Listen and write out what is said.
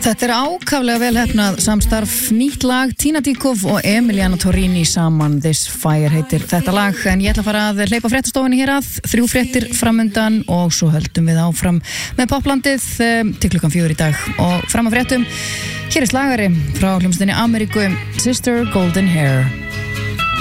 Þetta ákaflega vel hefnað samstarf, nýtt lag, Tina Dikov og Emiliana Torrini saman, This Fire heitir þetta lag, en ég ætla að fara að hleypa fréttastofunni hér að, 3 fréttir framundan og svo höldum við áfram með poplandið til klukkan 4 í dag og fram að fréttum, hér er slagari frá hljómsveitinni Ameríku, Sister Golden Hair.